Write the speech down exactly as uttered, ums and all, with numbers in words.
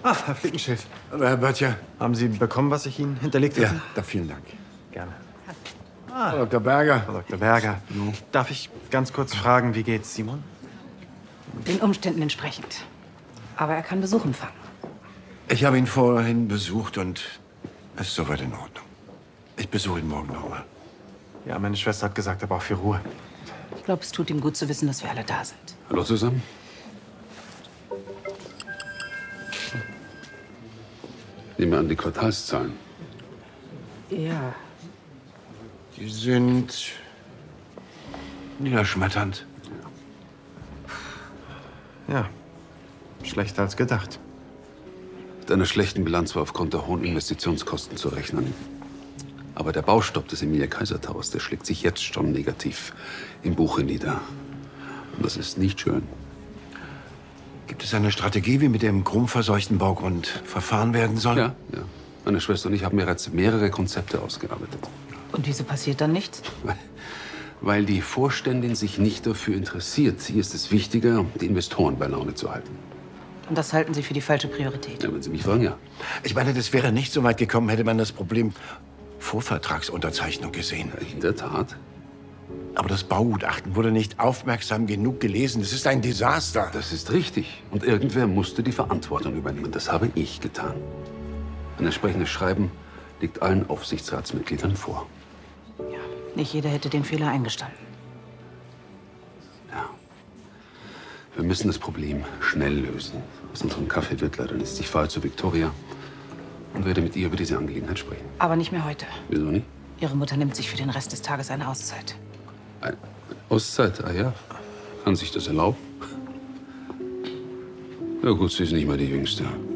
Ach, Herr Flickenschild. Hallo, Herr Böttcher. Haben Sie bekommen, was ich Ihnen hinterlegt hatte? Ja, da, vielen Dank. Gerne. Ah. Herr Doktor Berger. Frau Doktor Berger. No. Darf ich ganz kurz fragen, wie geht's Simon? Den Umständen entsprechend. Aber er kann Besuch empfangen. Ich habe ihn vorhin besucht und es ist soweit in Ordnung. Ich besuche ihn morgen nochmal. Ja, meine Schwester hat gesagt, er braucht viel Ruhe. Ich glaube, es tut ihm gut zu wissen, dass wir alle da sind. Hallo zusammen. Nehmen wir an die Quartalszahlen. Ja. Die sind niederschmetternd. Ja, schlechter als gedacht. Mit einer schlechten Bilanz war aufgrund der hohen Investitionskosten zu rechnen. Aber der Baustopp des Emilia Kaiser Towers, der schlägt sich jetzt schon negativ im Buche nieder. Und das ist nicht schön. Gibt es eine Strategie, wie mit dem chromverseuchten Baugrund verfahren werden soll? Ja, ja. Meine Schwester und ich haben bereits mehrere Konzepte ausgearbeitet. Und wieso passiert dann nichts? Weil, weil die Vorständin sich nicht dafür interessiert. Ihr ist es wichtiger, die Investoren bei Laune zu halten. Und das halten Sie für die falsche Priorität? Ja, wenn Sie mich fragen, ja. Ich meine, das wäre nicht so weit gekommen, hätte man das Problem Vorvertragsunterzeichnung gesehen. Ja, in der Tat. Aber das Baugutachten wurde nicht aufmerksam genug gelesen. Das ist ein Desaster. Das ist richtig. Und irgendwer musste die Verantwortung übernehmen. Das habe ich getan. Ein entsprechendes Schreiben liegt allen Aufsichtsratsmitgliedern vor. Ja, nicht jeder hätte den Fehler eingestanden. Ja. Wir müssen das Problem schnell lösen. Aus unserem Café wird leider nichts. Ich fahre zu Victoria und werde mit ihr über diese Angelegenheit sprechen. Aber nicht mehr heute. Wieso nicht? Ihre Mutter nimmt sich für den Rest des Tages eine Auszeit. Eine Auszeit? Ah ja. Kann sich das erlauben? Ja gut, sie ist nicht mal die Jüngste.